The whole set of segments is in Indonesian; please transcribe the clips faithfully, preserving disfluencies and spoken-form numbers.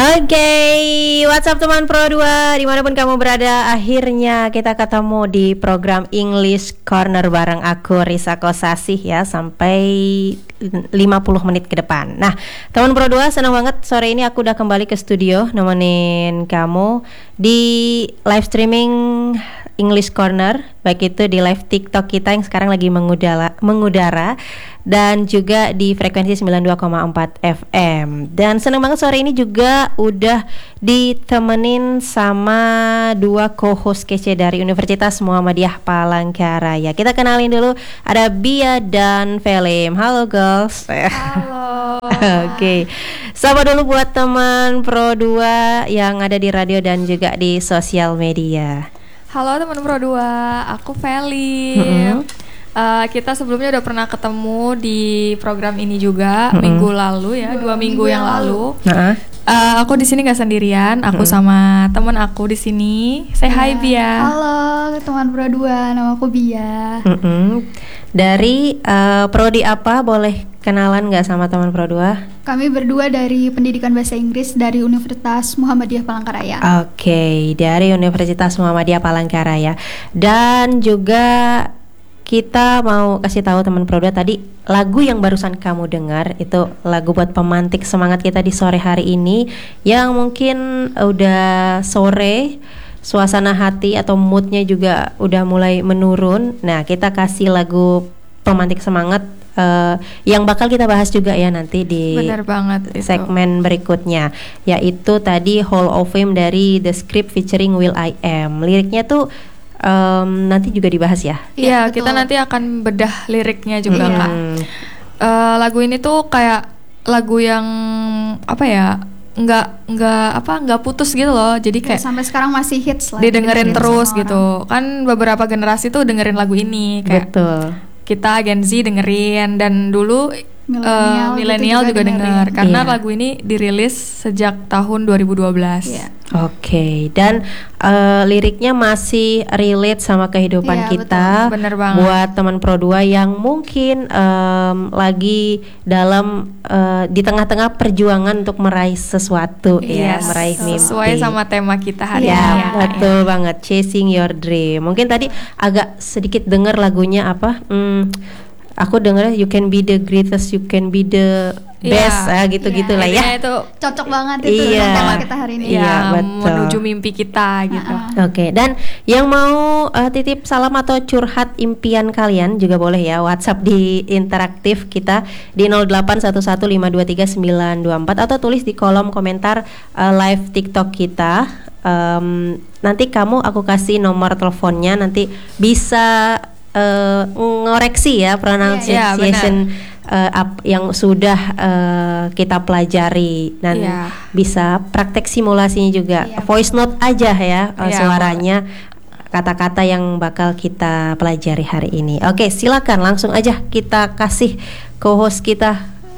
Oke, okay. What's up teman Pro dua, dimanapun kamu berada, akhirnya kita ketemu di program English Corner bareng aku Risa Kosasih ya, sampai lima puluh menit ke depan. Nah, teman Pro dua, senang banget sore ini aku udah kembali ke studio nemenin kamu di live streaming English Corner, baik itu di live TikTok kita yang sekarang lagi mengudara, mengudara dan juga di frekuensi sembilan puluh dua koma empat F M. Dan senang banget sore ini juga udah ditemenin sama dua co-host kece dari Universitas Muhammadiyah Palangkaraya. Kita kenalin dulu, ada Bia dan Felim. Halo girls. Halo. Oke, okay. Sapa dulu buat teman Pro dua yang ada di radio dan juga di sosial media. Halo teman Pro dua, aku Feli. Mm-hmm. uh, Kita sebelumnya udah pernah ketemu di program ini juga, mm-hmm. minggu lalu ya, dua, dua minggu, minggu yang lalu. lalu. Uh-huh. uh, Aku di sini nggak sendirian, aku mm-hmm. sama teman aku di sini. Say hi Bia. Halo teman Pro dua, nama aku Bia. Mm-hmm. Dari uh, prodi apa, boleh kenalan nggak sama teman Pro dua? Kami berdua dari Pendidikan Bahasa Inggris dari Universitas Muhammadiyah Palangkaraya. Oke, okay, dari Universitas Muhammadiyah Palangkaraya. Dan juga kita mau kasih tahu teman Pro dua, tadi lagu yang barusan kamu dengar itu lagu buat pemantik semangat kita di sore hari ini, yang mungkin udah sore, suasana hati atau moodnya juga udah mulai menurun. Nah, kita kasih lagu pemantik semangat Uh, yang bakal kita bahas juga ya nanti di Bener banget segmen itu. Berikutnya, yaitu tadi Hall of Fame dari The Script featuring Will I Am. Liriknya tuh um, nanti juga dibahas ya. Iya, ya, kita nanti akan bedah liriknya juga hmm. Kak. Uh, lagu ini tuh kayak lagu yang apa ya? nggak nggak apa nggak putus gitu loh, jadi kayak ya, sampai sekarang masih hits lah. Didengerin terus gitu. Orang. Kan beberapa generasi tuh dengerin lagu ini kayak. Betul. Kita Gen Z dengerin, dan dulu milenial uh, juga, juga denger karena yeah. lagu ini dirilis sejak tahun dua ribu dua belas. Yeah. Oke, okay. Dan uh, liriknya masih relate sama kehidupan yeah, kita. Bener banget. Buat teman Pro dua yang mungkin um, lagi dalam uh, di tengah-tengah perjuangan untuk meraih sesuatu yes. ya, meraih mimpi. Sesuai sama tema kita hari yeah, ini. Ya, betul yeah. banget. Chasing your dream. Mungkin tadi agak sedikit dengar lagunya apa? Hmm, aku dengar you can be the greatest, you can be the best, yeah. ah, gitu-gitu yeah. lah ya. Itu cocok banget itu yeah. tema kita hari ini. Iya, yeah, betul. Menuju mimpi kita gitu. Uh-uh. Oke, okay. Dan yang mau uh, titip salam atau curhat impian kalian juga boleh ya, WhatsApp di interaktif kita di nol delapan satu satu lima dua tiga sembilan dua empat atau tulis di kolom komentar uh, live TikTok kita. Um, nanti kamu aku kasih nomor teleponnya, nanti bisa uh, ngoreksi ya pronunciation yeah, yeah, Uh, up, yang sudah uh, kita pelajari, dan yeah. bisa praktek simulasinya juga, yeah. voice note aja ya uh, yeah, suaranya, kata-kata yang bakal kita pelajari hari ini. Oke, silakan langsung aja kita kasih co-host kita.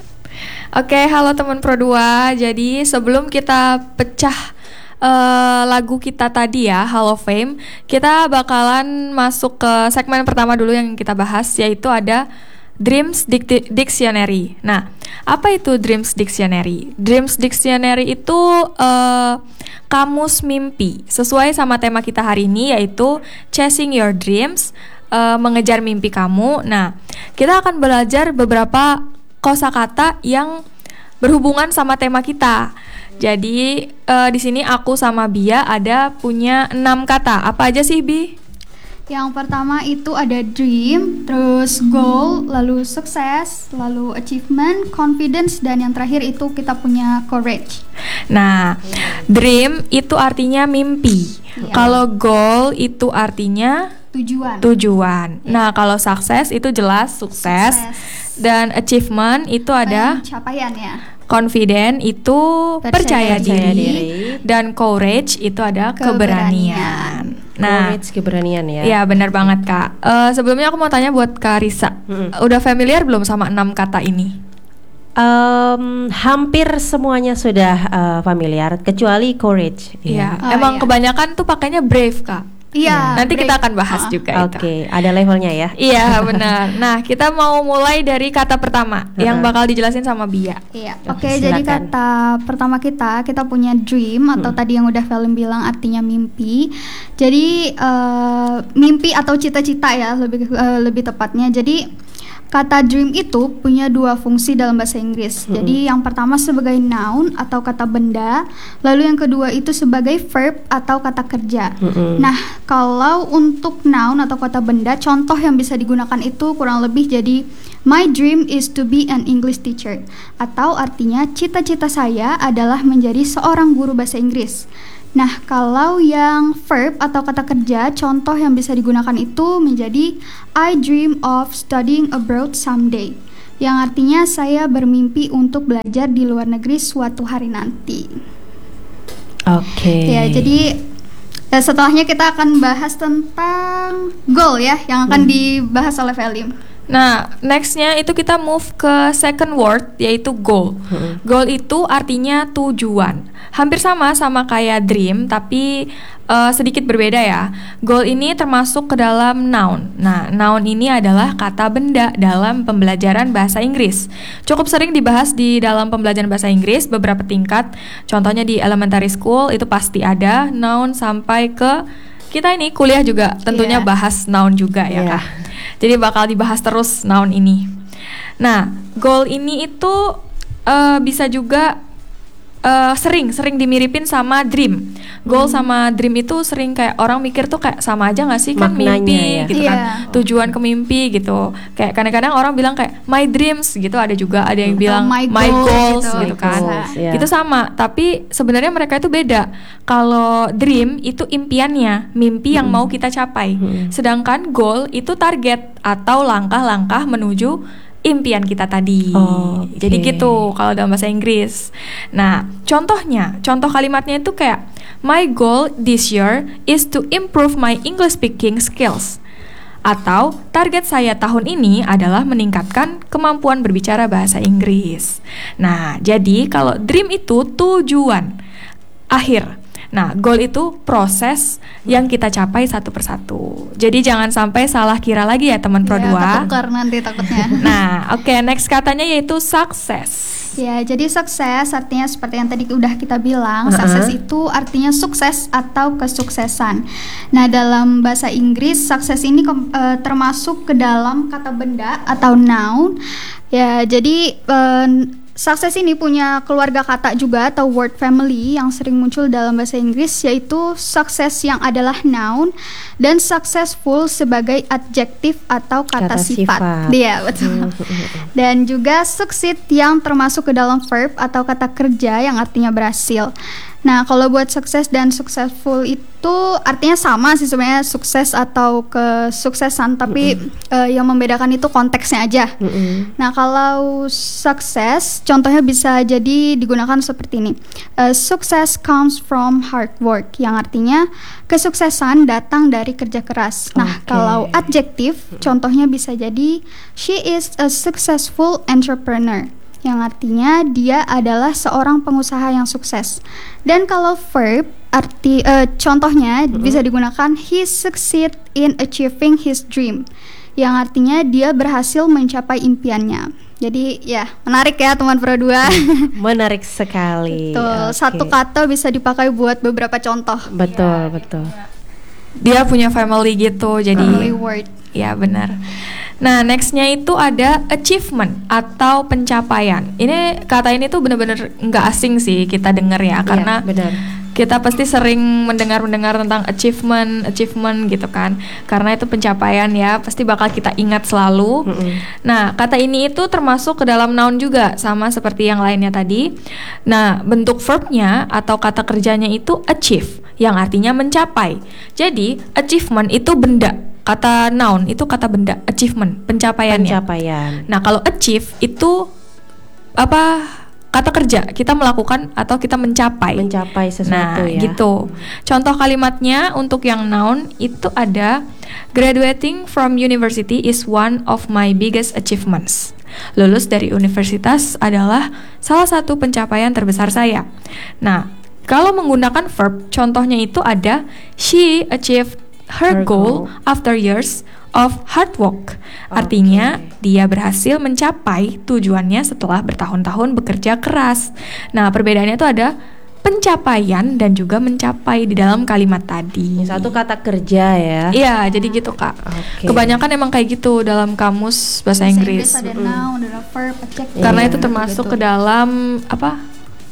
Oke, halo teman Pro dua. Jadi sebelum kita pecah Uh, lagu kita tadi ya, Hall of Fame, kita bakalan masuk ke segmen pertama dulu yang kita bahas, yaitu ada Dreams Dic- Dictionary. Nah, apa itu Dreams Dictionary? Dreams Dictionary itu uh, kamus mimpi, sesuai sama tema kita hari ini, yaitu Chasing Your Dreams, uh, mengejar mimpi kamu. Nah, kita akan belajar beberapa kosakata yang berhubungan sama tema kita. Jadi uh, di sini aku sama Bia ada punya enam kata. Apa aja sih, Bi? Yang pertama itu ada dream, terus goal, lalu sukses, lalu achievement, confidence, dan yang terakhir itu kita punya courage. Nah, dream itu artinya mimpi. Ya. Kalau goal itu artinya tujuan. Tujuan. Ya. Nah, kalau sukses itu jelas sukses. Sukses. Dan achievement itu ada pencapaian ya. Confident itu percaya, percaya diri, diri, dan courage itu ada keberanian. keberanian. Nah, courage, keberanian ya. Iya, benar banget Kak. Uh, sebelumnya aku mau tanya buat Kak Risa, hmm. udah familiar belum sama enam kata ini? Um, hampir semuanya sudah uh, familiar, kecuali courage. Iya, ya. oh, emang iya. kebanyakan tuh pakainya brave Kak. Iya. Nanti break. kita akan bahas Ah. juga Oke, itu. ada levelnya ya. Iya benar. Nah kita mau mulai dari kata pertama yang Uh-uh. bakal dijelasin sama Bia. Iya, Oke, oke. Jadi silakan. kata pertama kita, kita punya dream atau Hmm. tadi yang udah film bilang artinya mimpi. Jadi eh, mimpi atau cita-cita ya lebih eh, lebih tepatnya. Jadi kata dream itu punya dua fungsi dalam bahasa Inggris. Hmm. Jadi yang pertama sebagai noun atau kata benda, lalu yang kedua itu sebagai verb atau kata kerja. Mm-mm. Nah, kalau untuk noun atau kata benda, contoh yang bisa digunakan itu kurang lebih jadi my dream is to be an English teacher, atau artinya cita-cita saya adalah menjadi seorang guru bahasa Inggris. Nah, kalau yang verb atau kata kerja, contoh yang bisa digunakan itu menjadi I dream of studying abroad someday, yang artinya saya bermimpi untuk belajar di luar negeri suatu hari nanti. Oke. Ya, jadi eh, setelahnya kita akan bahas tentang goal ya, yang akan Hmm. dibahas oleh Velim. Nah, nextnya itu kita move ke second word yaitu goal. Mm-mm. Goal itu artinya tujuan. Hampir sama sama kayak dream tapi eh, sedikit berbeda ya. Goal ini termasuk ke dalam noun. Nah, noun ini adalah kata benda dalam pembelajaran bahasa Inggris. Cukup sering dibahas di dalam pembelajaran bahasa Inggris beberapa tingkat. Contohnya di elementary school itu pasti ada noun sampai ke kita ini kuliah juga tentunya Iya. bahas noun juga ya Iya. Kak. Jadi bakal dibahas terus noun ini. Nah, goal ini itu eh, bisa juga eh, sering sering dimiripin sama dream. Goal sama dream itu sering kayak orang mikir tuh kayak sama aja nggak sih, kan Maknanya mimpi ya. gitu kan, Iya. tujuan ke mimpi gitu. Kayak kadang-kadang orang bilang kayak my dreams gitu, ada juga ada yang Atau bilang my my goals goals gitu. gitu kan. Goals, iya. Itu sama, tapi sebenarnya mereka itu beda. Kalau dream itu impiannya, mimpi yang mau kita capai. Hmm. Sedangkan goal itu target atau langkah-langkah menuju impian kita tadi. Oh, oke. Jadi gitu kalau dalam bahasa Inggris. Nah, contohnya, contoh kalimatnya itu kayak my goal this year is to improve my English speaking skills. Atau target saya tahun ini adalah meningkatkan kemampuan berbicara bahasa Inggris. Nah, jadi kalau dream itu tujuan akhir. Nah, goal itu proses yang kita capai satu persatu. Jadi jangan sampai salah kira lagi ya teman Pro Ya, dua. ketukar nanti takutnya. Nah, oke, next katanya yaitu sukses. Ya, jadi sukses artinya seperti yang tadi udah kita bilang, Uh-uh. sukses itu artinya sukses atau kesuksesan. Nah, dalam bahasa Inggris, sukses ini kom- eh, termasuk ke dalam kata benda atau noun. Ya, jadi eh, sukses ini punya keluarga kata juga atau word family yang sering muncul dalam bahasa Inggris, yaitu sukses yang adalah noun dan successful sebagai adjektif atau kata, Kata sifat. sifat. Iya, betul. Dan juga succeed yang termasuk ke dalam verb atau kata kerja yang artinya berhasil. Nah, kalau buat sukses dan successful itu artinya sama sih sebenarnya, sukses atau kesuksesan, tapi eh, yang membedakan itu konteksnya aja. Mm-mm. Nah, kalau sukses contohnya bisa jadi digunakan seperti ini. Eh, success comes from hard work, yang artinya kesuksesan datang dari kerja keras. Nah, Oke. kalau adjektif contohnya bisa jadi she is a successful entrepreneur, yang artinya dia adalah seorang pengusaha yang sukses. Dan kalau verb arti eh, contohnya bisa digunakan he succeed in achieving his dream, yang artinya dia berhasil mencapai impiannya. Jadi ya menarik ya teman Pro dua. Menarik sekali. Betul, Oke. satu kata bisa dipakai buat beberapa contoh. Betul, betul. Dia punya family gitu, jadi Family word. ya benar. Nah, nextnya itu ada achievement atau pencapaian. Ini kata ini tuh bener-bener nggak asing sih kita denger ya, Iya, karena benar. kita pasti sering mendengar-mendengar tentang achievement, achievement gitu kan. Karena itu pencapaian ya, pasti bakal kita ingat selalu. Mm-mm. Nah, kata ini itu termasuk ke dalam noun juga, sama seperti yang lainnya tadi. Nah, bentuk verbnya atau kata kerjanya itu achieve, yang artinya mencapai. Jadi, achievement itu benda. Kata noun itu kata benda, achievement, pencapaiannya. Pencapaian. Nah, kalau achieve itu apa? Kata kerja, kita melakukan atau kita mencapai. Mencapai sesuatu Nah, ya. gitu. Contoh kalimatnya untuk yang noun itu ada graduating from university is one of my biggest achievements. Lulus dari universitas adalah salah satu pencapaian terbesar saya. Nah, kalau menggunakan verb, contohnya itu ada she achieved her, Her goal, goal. after years of hard work. Artinya dia berhasil mencapai tujuannya setelah bertahun-tahun bekerja keras. Nah, perbedaannya itu ada pencapaian dan juga mencapai di dalam kalimat tadi. Satu kata kerja ya. Iya, jadi gitu Kak. Oke. Kebanyakan emang kayak gitu dalam kamus bahasa Inggris. ada noun, ada verb, adjective. Karena Iya, itu termasuk gitu. ke dalam apa?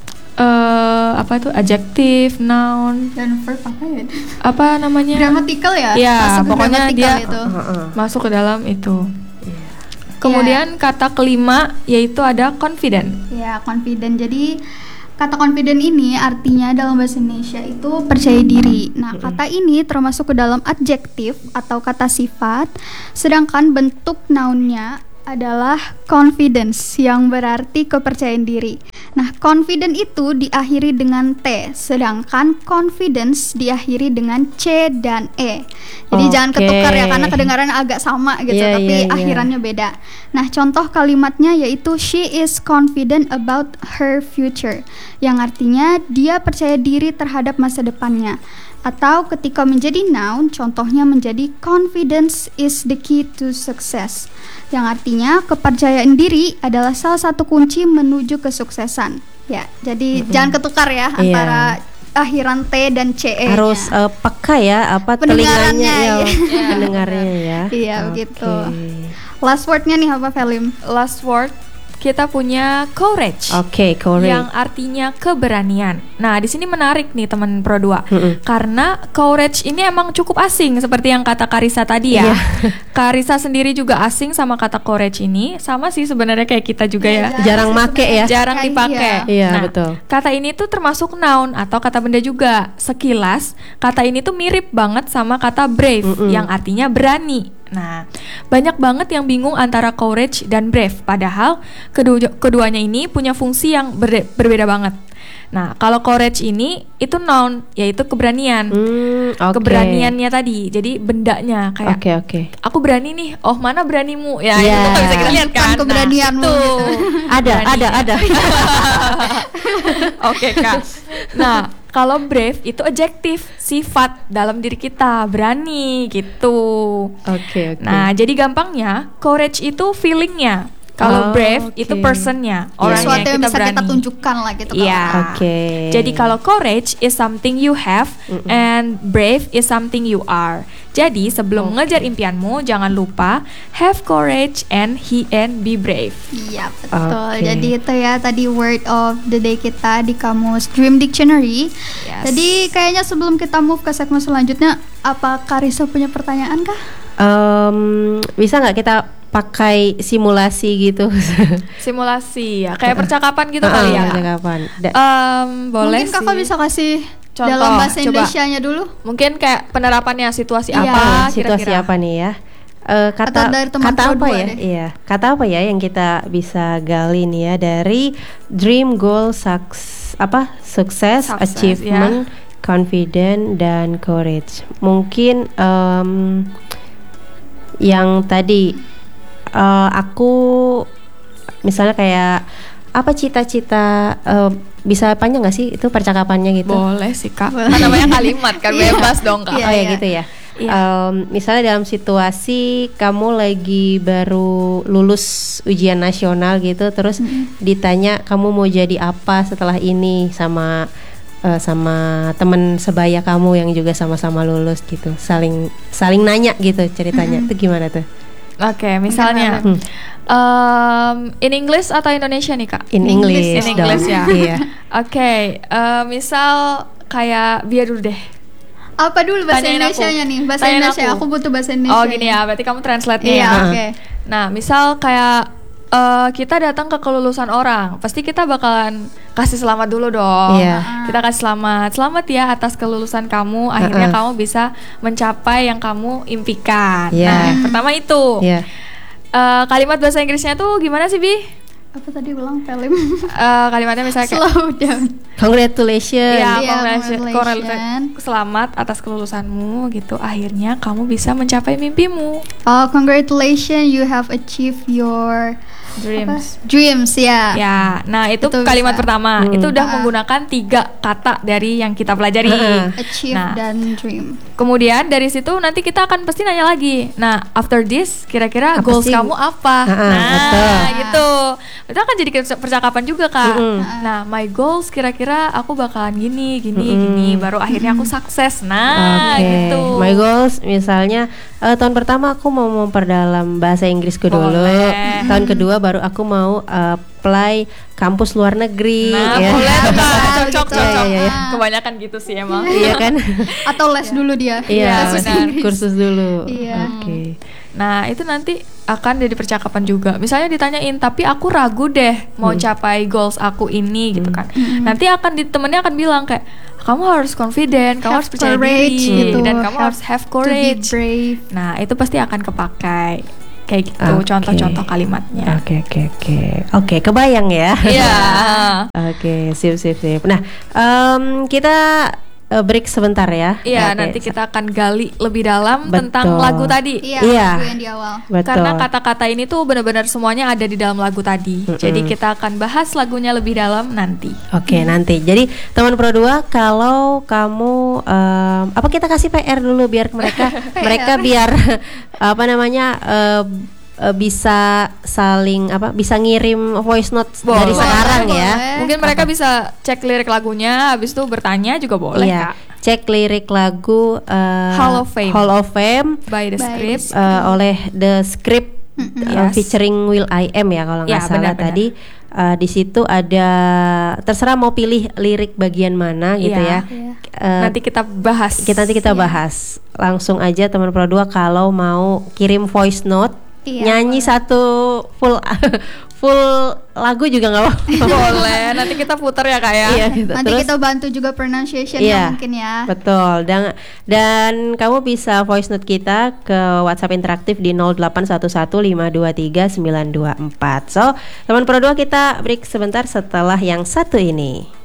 eh apa itu adjective, noun, Dan verb apa ya? apa namanya? Grammatical ya? Iya, Masuk ke pokoknya grammatical dia- itu. Heeh. Masuk ke dalam itu. Iya. Kemudian kata kelima yaitu ada confident. Ya, confident. Jadi kata confident ini artinya dalam bahasa Indonesia itu percaya diri. Nah, kata ini termasuk ke dalam adjektif atau kata sifat, sedangkan bentuk nounnya adalah confidence yang berarti kepercayaan diri. Nah, confident itu diakhiri dengan T, sedangkan confidence diakhiri dengan C dan E. Jadi Oke. jangan ketukar ya, karena kedengaran agak sama gitu, Iya, tapi iya, iya. akhirannya beda. Nah, contoh kalimatnya yaitu she is confident about her future, yang artinya dia percaya diri terhadap masa depannya. Atau ketika menjadi noun, contohnya menjadi confidence is the key to success, yang artinya kepercayaan diri adalah salah satu kunci menuju kesuksesan. Ya, jadi jangan ketukar ya Iya. antara akhiran T dan C E. Harus eh, peka ya apa Pendengarannya, telinganya ya, iya. pendengarnya ya. Iya, Oke. begitu. Last wordnya nih apa, Felim? Last word kita punya courage. Oke, correct. Yang artinya keberanian. Nah, di sini menarik nih teman Pro dua. Mm-mm. Karena courage ini emang cukup asing seperti yang kata Karisa tadi ya. Iya. Karisa sendiri juga asing sama kata courage ini. Sama sih sebenarnya kayak kita juga ya. Iya, Jarang make ya. Jarang Kayak dipakai. Iya, Nah, betul. kata ini tuh termasuk noun atau kata benda juga. Sekilas, kata ini tuh mirip banget sama kata brave Mm-mm. yang artinya berani. Nah, banyak banget yang bingung antara courage dan brave. Padahal kedua keduanya ini punya fungsi yang ber- berbeda banget. Nah, kalau courage ini itu noun, yaitu keberanian. Hmm, oke. Keberaniannya tadi, jadi bendanya kayak Oke, oke. aku berani nih. Oh, mana beranimu? Ya, Iya. itu kan bisa kita lihat kan. Bukan keberanianmu Nah, itu. gitu. Ada, Berani. ada, ada. Oke Kak. Nah, kalau brave itu adjektif, sifat dalam diri kita, berani gitu. Oke, oke. Nah, jadi gampangnya courage itu feelingnya. Kalau Oh, brave oke. itu personnya, orangnya Sesuatu yang kita bisa berani. kita tunjukkan lah gitu. Iya. kalau- Oke. Jadi kalau courage is something you have and brave is something you are. Jadi sebelum ngejar impianmu jangan lupa have courage and he and be brave. Iya, betul. Oke. Jadi itu ya tadi word of the day kita di kamus Dream Dictionary. Yes. Jadi kayaknya sebelum kita move ke segmen selanjutnya, apa Karisa punya pertanyaan kah? Em, bisa nggak kita pakai simulasi gitu? Simulasi ya, kayak percakapan gitu kali ya. Ah, percakapan. Da- Em, boleh Mungkin kakak sih. bisa kasih Contoh, dalam bahasa coba. Indonesianya dulu. Mungkin kayak penerapannya situasi Iya. apa situasi kira-kira? apa nih ya? Eh, kata Atau dari teman kata Pro apa dua ya? deh. Iya, kata apa ya yang kita bisa gali nih ya dari dream, goal, success, apa? Sukses, Success, achievement, confident dan courage. Mungkin em, yang tadi eh, aku misalnya kayak apa cita-cita, eh, bisa panjang nggak sih itu percakapannya gitu? Boleh sih Kak. Boleh. Kan namanya kalimat kan Iya. bebas dong Kak. Iya, oh ya iya. gitu ya. Iya. Em, misalnya dalam situasi kamu lagi baru lulus ujian nasional gitu, terus ditanya kamu mau jadi apa setelah ini sama eh, sama teman sebaya kamu yang juga sama-sama lulus gitu, saling saling nanya gitu ceritanya. Itu gimana tuh? Oke, misalnya Hmm. em, in English atau Indonesia nih Kak? In English, In dong. English ya. Iya. Oke, eh, misal kayak biar dulu deh. Apa dulu bahasa Tanyain aku. Indonesianya nih? Bahasa Tanyain Indonesia. aku. Aku butuh bahasa Indonesia. Oh gini ya, berarti kamu translate-nya Iya, ya. oke. Nah, misal kayak eh, kita datang ke kelulusan orang, pasti kita bakalan kasih selamat dulu dong. Iya. Kita kasih selamat, selamat ya atas kelulusan kamu. Akhirnya Uh-uh. kamu bisa mencapai yang kamu impikan. Iya. Nah, yang pertama itu. Iya. Eh, kalimat bahasa Inggrisnya tuh gimana sih Bi? Apa tadi ulang film? Eh, kalimatnya misalnya kayak Slow down. Congratulations. Iya, Iya, congratulations. congratulations. Selamat atas kelulusanmu gitu. Akhirnya kamu bisa mencapai mimpimu. Oh, congratulations, you have achieved your Dreams. Dreams ya. Ya, nah itu, Itu kalimat bisa. pertama. Hmm. Itu udah Ah. menggunakan tiga kata dari yang kita pelajari. Ah. Achieve Nah. dan dream. Kemudian dari situ nanti kita akan pasti nanya lagi. Nah, after this kira-kira Apa goals sih? kamu apa? Ah, ah, nah, betul. gitu. Itu akan jadi percakapan juga, Kak. Mm-mm. Nah, my goals kira-kira aku bakalan gini, gini, Mm-mm. gini. Baru akhirnya aku sukses. Nah, Oke, gitu. my goals misalnya eh, tahun pertama aku mau memperdalam bahasa Inggrisku dulu. Boleh. Tahun kedua baru aku mau eh, apply kampus luar negeri. Nah, ya. boleh tuh, Kak. Cocok, Gitu. cocok. Iya, iya, iya. Kebanyakan gitu sih emang. Iya kan? Atau les dulu dia. Iya, Les benar. Inggris. kursus dulu. Iya. Oke. Nah, itu nanti akan jadi percakapan juga. Misalnya ditanyain, tapi aku ragu deh mau Hmm. capai goals aku ini gitu kan. Nanti akan di temennya akan bilang kayak, kamu harus confident, kamu Have harus percaya courage diri, gitu. dan kamu harus have To be courage. brave. Nah, itu pasti akan kepakai kayak gitu Oke. contoh-contoh kalimatnya. Oke, oke, oke. Oke, kebayang ya. Iya. Oke, sip, sip, sip. Nah, em, kita eh, break sebentar ya. Iya, Oke. nanti kita akan gali lebih dalam Betul. tentang lagu tadi. Iya, Iya. lagu yang di awal. Betul. Karena kata-kata ini tuh benar-benar semuanya ada di dalam lagu tadi. Mm-mm. Jadi kita akan bahas lagunya lebih dalam nanti. Oke, nanti. Jadi teman Pro dua, kalau kamu em, apa kita kasih P R dulu biar mereka mereka biar apa namanya eh, eh, bisa saling apa bisa ngirim voice note dari Boleh. sekarang ya. Boleh. Mungkin mereka bisa cek lirik lagunya, habis itu bertanya juga boleh, Iya. Kak. Cek lirik lagu eh, Hall of Fame. Hall of Fame By the By script. eh, oleh The Script Mm-mm. eh, Yes. featuring Will I Am ya kalau nggak Ya, salah benar-benar. tadi. Eh, di situ ada terserah mau pilih lirik bagian mana gitu Iya. ya. Iya. Eh, Nanti kita bahas. kita nanti kita Iya. bahas langsung aja teman Pro dua kalau mau kirim voice note Iya, nyanyi boleh. satu full full lagu juga nggak apa-apa. Boleh. Nanti kita putar ya, Kak ya. Iya, gitu. Nanti Terus kita bantu juga pronunciation iya, mungkin ya. betul. Dan dan kamu bisa voice note kita ke WhatsApp interaktif di nol delapan satu satu lima dua tiga sembilan dua empat. So, teman Pro dua, kita break sebentar setelah yang satu ini.